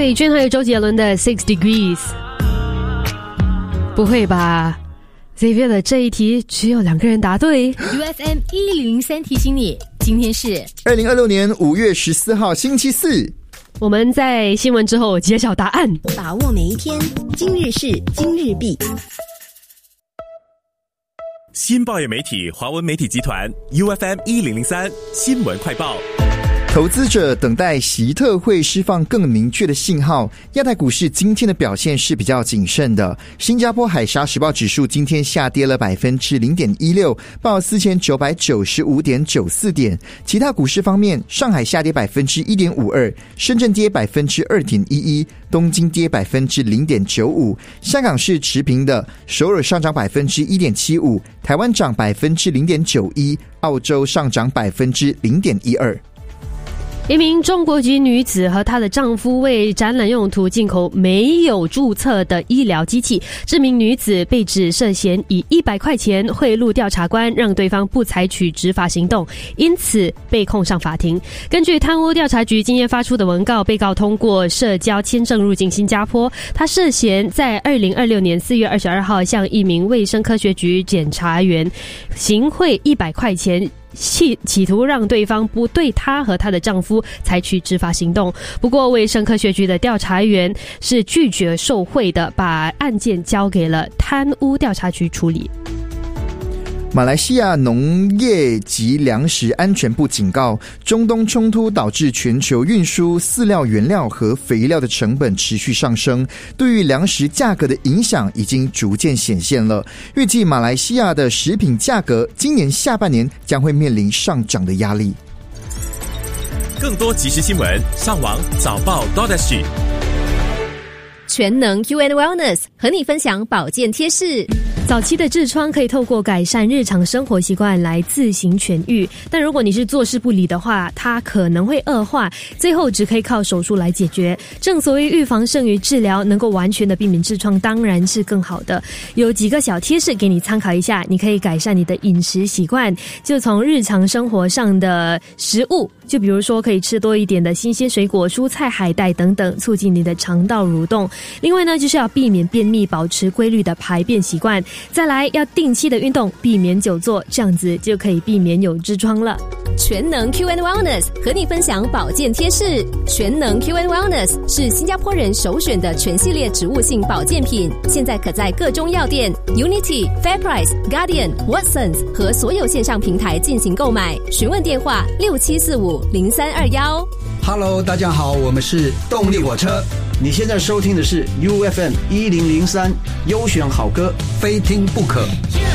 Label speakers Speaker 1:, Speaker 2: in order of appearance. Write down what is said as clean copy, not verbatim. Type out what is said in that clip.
Speaker 1: 伟俊还有周杰伦的 Six Degrees。 不会吧， Xavier 的这一题只有2个人答对。
Speaker 2: UFM 1003提醒你，今天是
Speaker 3: 2026年5月14号星期四。
Speaker 1: 我们在新闻之后揭晓答案，
Speaker 4: 把握每一天，今日事今日毕。
Speaker 5: 新报业媒体华文媒体集团 UFM 1003新闻快报。
Speaker 3: 投资者等待习特会释放更明确的信号。亚太股市今天的表现是比较谨慎的。新加坡海峡时报指数今天下跌了 0.16%， 报 4995.94 点。其他股市方面，上海下跌 1.52%， 深圳跌 2.11%， 东京跌 0.95%， 香港是持平的，首尔上涨 1.75%， 台湾涨 0.91%， 澳洲上涨 0.12%。
Speaker 1: 一名中国籍女子和她的丈夫为展览用途进口没有注册的医疗机器，这名女子被指涉嫌以100块钱贿赂调查官，让对方不采取执法行动，因此被控上法庭。根据贪污调查局今天发出的文告，被告通过社交签证入境新加坡，他涉嫌在2026年4月22号向一名卫生科学局检察员行贿100块钱，企图让对方不对她和她的丈夫采取执法行动。不过卫生科学局的调查员是拒绝受贿的，把案件交给了贪污调查局处理。
Speaker 3: 马来西亚农业及粮食安全部警告，中东冲突导致全球运输、饲料原料和肥料的成本持续上升，对于粮食价格的影响已经逐渐显现了。预计马来西亚的食品价格今年下半年将会面临上涨的压力。
Speaker 5: 更多即时新闻，上网早报 .sg。
Speaker 2: 全能 UN Wellness 和你分享保健贴士。
Speaker 1: 早期的痔疮可以透过改善日常生活习惯来自行痊愈，但如果你是坐视不理的话，它可能会恶化，最后只可以靠手术来解决。正所谓预防胜于治疗，能够完全的避免痔疮当然是更好的。有几个小贴士给你参考一下，你可以改善你的饮食习惯，就从日常生活上的食物，就比如说可以吃多一点的新鲜水果、蔬菜、海带等等，促进你的肠道蠕动。另外呢，就是要避免便秘，保持规律的排便习惯。再来要定期的运动，避免久坐，这样子就可以避免有痔疮了。
Speaker 2: 全能 QN Wellness 和你分享保健贴士。全能 QN Wellness 是新加坡人首选的全系列植物性保健品，现在可在各中药店、Unity、Fairprice、Guardian、Watsons 和所有线上平台进行购买。询问电话67450321。
Speaker 6: Hello， 大家好，我们是动力火车。你现在收听的是 UFM 1003优选好歌，非听不可。